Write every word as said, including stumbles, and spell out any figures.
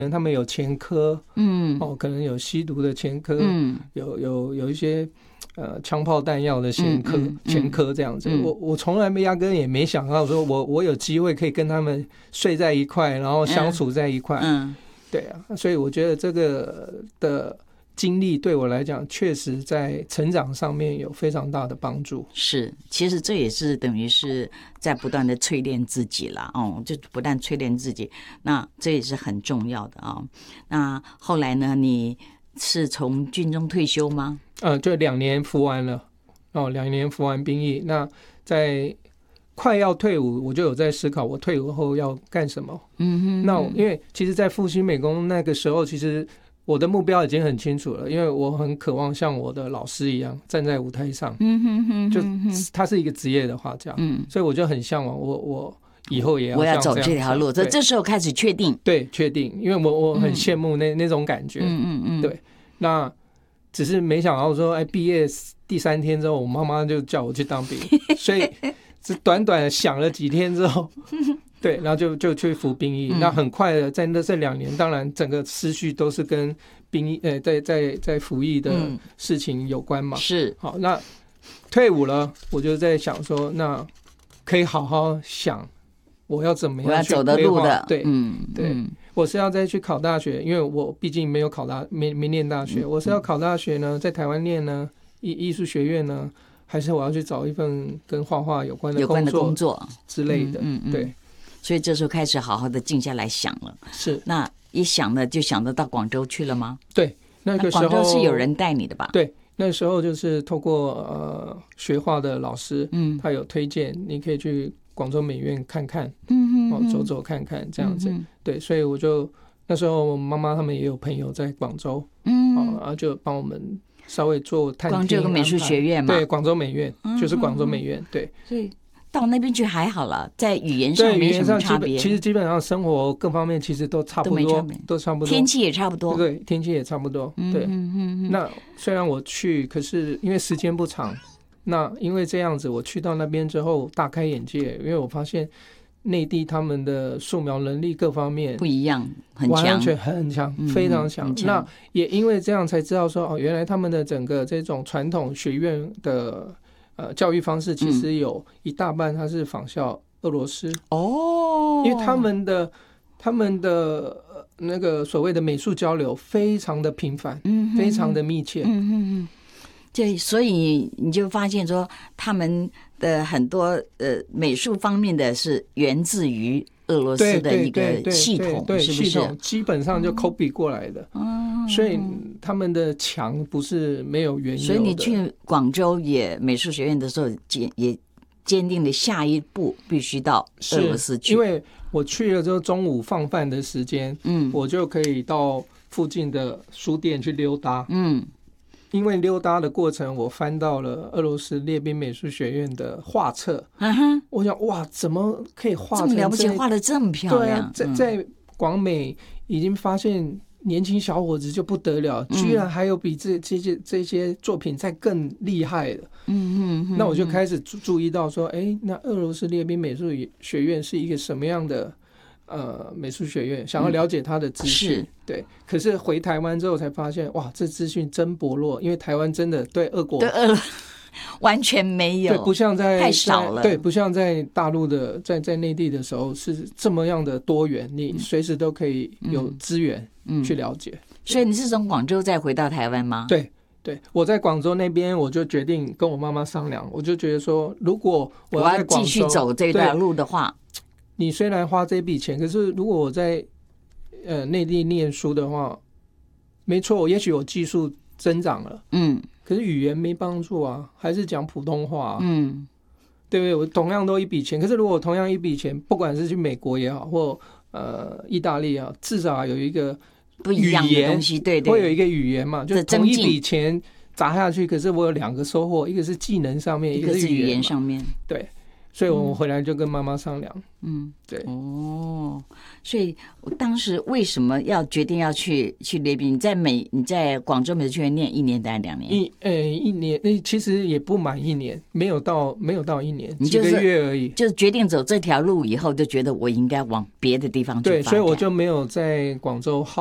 他们有前科， 嗯， 哦，可能有吸毒的前科， 嗯， 有有有一些呃枪炮弹药的前科、 嗯嗯、 前科这样子。 嗯、 我我从来没压根也没想到说我我有机会可以跟他们睡在一块，然后相处在一块。 嗯，嗯对啊，所以我觉得这个的经历对我来讲，确实在成长上面有非常大的帮助。 是，其实这也是等于是在不断的淬炼自己啦，哦，就不断淬炼自己，那这也是很重要的啊、哦。那后来呢，你是从军中退休吗？ 呃，就两年服完了，哦，两年服完兵役，那在快要退伍，我就有在思考我退伍后要干什么。 嗯哼， 那因为其实，在复兴美工那个时候，其实我的目标已经很清楚了，因为我很渴望像我的老师一样站在舞台上。 嗯哼哼， 就他是一个职业的画家，嗯，所以我就很向往，我我以后也要我要走这条路。这这时候开始确定， 对，确定，因为我我很羡慕那、嗯、那种感觉， 嗯嗯嗯， 对。那只是没想到说，哎，毕业第三天之后，我妈妈就叫我去当兵，所以只短短想了几天之后。对，然后就就去服兵役，嗯、那很快的，在那这两年，当然整个思绪都是跟兵役，呃，在在在服役的事情有关嘛。 嗯、是， 好，那退伍了，我就在想说，那可以好好想，我要怎么样去我要走的路的， 对， 嗯， 对，嗯、我是要再去考大学，因为我毕竟没有考大，没没念大学，嗯、我是要考大学呢，在台湾念呢，艺艺术学院呢，还是我要去找一份跟画画有关的工作工作之类的， 嗯嗯， 对。 所以这时候开始好好的静下来想了， 是那一想呢，就想得到广州去了吗？ 对，那个时候那广州是有人带你的吧？ 对，那时候就是透过呃学画的老师，嗯，他有推荐你可以去广州美院看看，嗯嗯，走走看看这样子，嗯、对，所以我就那时候妈妈他们也有朋友在广州，嗯，然后就帮我们稍微做探听。 广州有个美术学院嘛？ 对，广州美院、嗯、就是广州美院，对， 所以。到那边去还好了，在语言上没什么差别。 其实基本上生活各方面其实都差不多，都, 都差不多， 天气也差不多。 对，天气也差不多。对，嗯嗯嗯、那虽然我去，可是因为时间不长，那因为这样子，我去到那边之后大开眼界，因为我发现内地他们的素描能力各方面不一样，很强， 完全很强，嗯、非常强。那也因为这样才知道说，哦，原来他们的整个这种传统学院的。呃，教育方式其实有一大半它是仿效俄罗斯哦，因为他们的他们的那个所谓的美术交流非常的频繁，嗯，非常的密切，嗯嗯嗯， 对，所以你就发现说，他们的很多呃美术方面的是源自于俄罗斯的一个系统， 对， 是不是？ 系统基本上就 copy 过来的，嗯，所以他们的强不是没有缘由的。 所以你去广州也美术学院的时候，也坚定了下一步必须到俄罗斯去， 因为我去了之后，中午放饭的时间，嗯，我就可以到附近的书店去溜达，嗯。因为溜达的过程，我翻到了俄罗斯列宾美术学院的画册。嗯哼，我想哇，怎么可以画成这么了不起，画得这么漂亮？ 对啊，在在广美已经发现年轻小伙子就不得了，嗯、居然还有比这这些这些作品再更厉害的。嗯嗯，那我就开始注注意到说，哎，那俄罗斯列宾美术学院是一个什么样的？呃，美术学院想要了解他的资讯，嗯、对，可是回台湾之后才发现，哇，这资讯真薄弱，因为台湾真的对俄国对俄完全没有， 对，不像在太少了， 对，不像在大陆的，在在内地的时候是这么样的多元，你随时都可以有资源去了解。嗯嗯、 所以你是从广州再回到台湾吗？ 对。对，我在广州那边，我就决定跟我妈妈商量，我就觉得说，如果我要在广州继续走这段路的话。 你虽然花这笔钱，可是如果我在呃内地念书的话，没错，也许我技术增长了，嗯，可是语言没帮助啊，还是讲普通话、啊，嗯，对不对？我同样都一笔钱，可是如果我同样一笔钱，不管是去美国也好，或呃意大利啊，至少有一个不一样的东西，对对， 会有一个语言嘛，就是同一笔钱砸下去，可是我有两个收获，一个是技能上面， 一个是语言上面， 对。 所以我回来就跟妈妈商量。 嗯， 对。 哦，所以我当时为什么要决定要去去雷比？你在美你在广州美术学院念一年还是两年？ 一呃一年，那其实也不满一年，没有到没有到一年， 你就是、 几个月而已。 就是决定走这条路以后，就觉得我应该往别的地方去发展。 对，所以我就没有在广州耗